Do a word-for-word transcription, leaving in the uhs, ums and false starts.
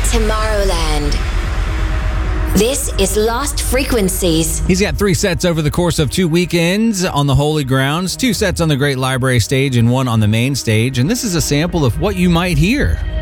Tomorrowland. This is Lost Frequencies. He's got three sets over the course of two weekends on the Holy Grounds, two sets on the Great Library stage and one on the main stage. And this is a sample of what you might hear.